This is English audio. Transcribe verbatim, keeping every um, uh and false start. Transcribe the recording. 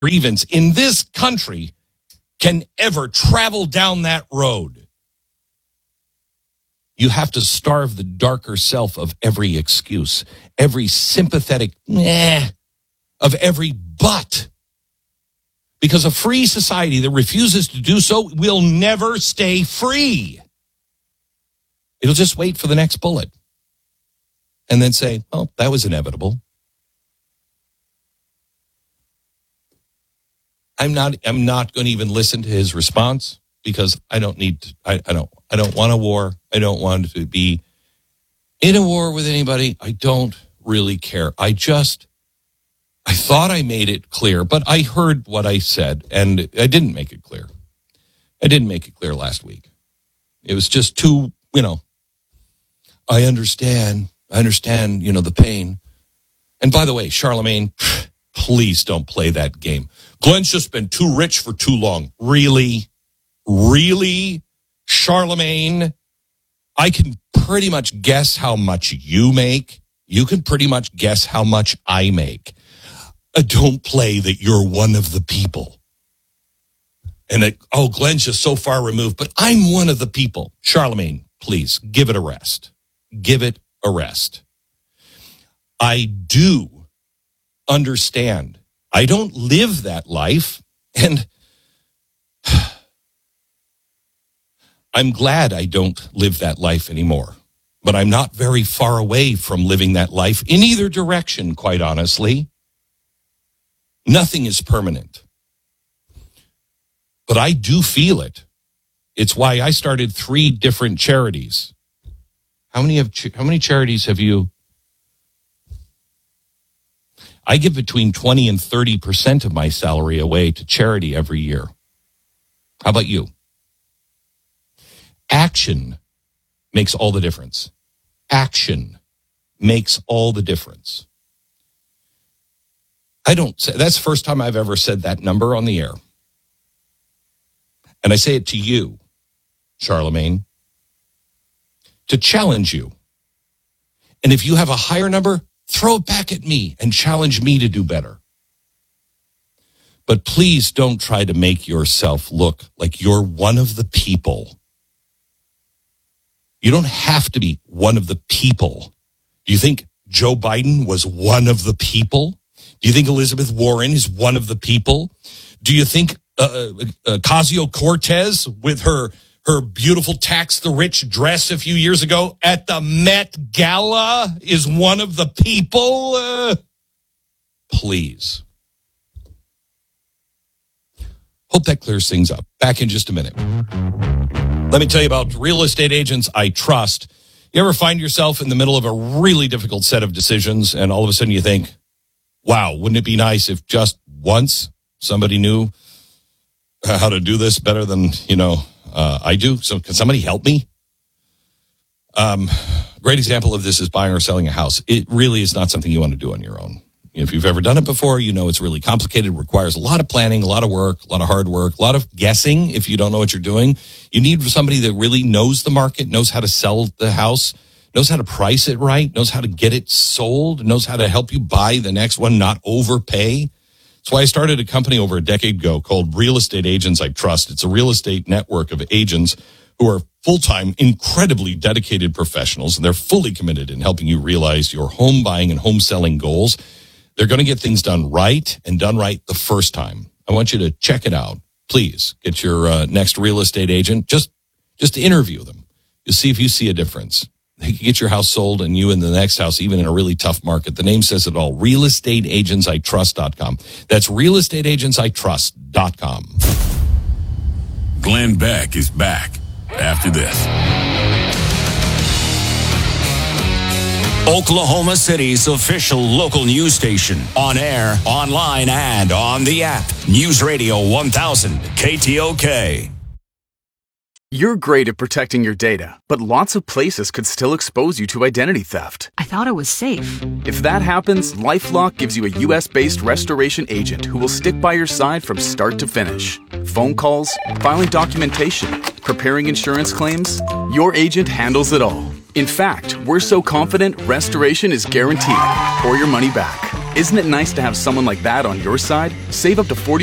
grievance in this country can ever travel down that road. You have to starve the darker self of every excuse, every sympathetic nah, of every but. Because a free society that refuses to do so will never stay free. It'll just wait for the next bullet and then say, oh, that was inevitable. I'm not I'm not going to even listen to his response because I don't need to, I, I don't I don't want a war. I don't want to be in a war with anybody. I don't really care. I just I thought I made it clear, but I heard what I said and I didn't make it clear. I didn't make it clear last week. It was just too, you know, I understand. I understand, you know, the pain. And by the way, Charlemagne, please don't play that game. Glenn's just been too rich for too long. Really? Really? Charlemagne? I can pretty much guess how much you make. You can pretty much guess how much I make. Uh, don't play that you're one of the people. And that, oh, Glenn's just so far removed, but I'm one of the people. Charlemagne, please, give it a rest. Give it a rest. I do understand. I don't live that life, and I'm glad I don't live that life anymore. But I'm not very far away from living that life in either direction, quite honestly. Nothing is permanent. But I do feel it. It's why I started three different charities. How many have how many charities have you? I give between twenty and thirty percent of my salary away to charity every year. How about you? Action makes all the difference. Action makes all the difference. I don't say, that's the first time I've ever said that number on the air. And I say it to you, Charlemagne, to challenge you. And if you have a higher number, throw it back at me and challenge me to do better. But please don't try to make yourself look like you're one of the people. You don't have to be one of the people. Do you think Joe Biden was one of the people? Do you think Elizabeth Warren is one of the people? Do you think uh, uh, Ocasio-Cortez with her her beautiful tax the rich dress a few years ago at the Met Gala is one of the people? Uh, please. Hope that clears things up. Back in just a minute. Let me tell you about Real Estate Agents I Trust. You ever find yourself in the middle of a really difficult set of decisions and all of a sudden you think, wow, wouldn't it be nice if just once somebody knew how to do this better than, you know, uh, I do? So can somebody help me? Um, great example of this is buying or selling a house. It really is not something you want to do on your own. If you've ever done it before, you know it's really complicated. It requires a lot of planning, a lot of work, a lot of hard work, a lot of guessing if you don't know what you're doing. You need somebody that really knows the market, knows how to sell the house, knows how to price it right, knows how to get it sold, knows how to help you buy the next one, not overpay. That's why I started a company over a decade ago called Real Estate Agents I Trust. It's a real estate network of agents who are full-time, incredibly dedicated professionals, and they're fully committed in helping you realize your home buying and home selling goals. They're going to get things done right and done right the first time. I want you to check it out. Please get your uh, next real estate agent. Just, just interview them. You'll see if you see a difference. They can get your house sold and you in the next house, even in a really tough market. The name says it all. real estate agents I trust dot com. That's real estate agents I trust dot com. Glenn Beck is back after this. Oklahoma City's official local news station. On air, online, and on the app. News Radio one thousand K T O K. You're great at protecting your data, but lots of places could still expose you to identity theft. I thought it was safe. If that happens, LifeLock gives you a U S-based restoration agent who will stick by your side from start to finish. Phone calls, filing documentation, preparing insurance claims, your agent handles it all. In fact, we're so confident restoration is guaranteed or your money back. Isn't it nice to have someone like that on your side? Save up to forty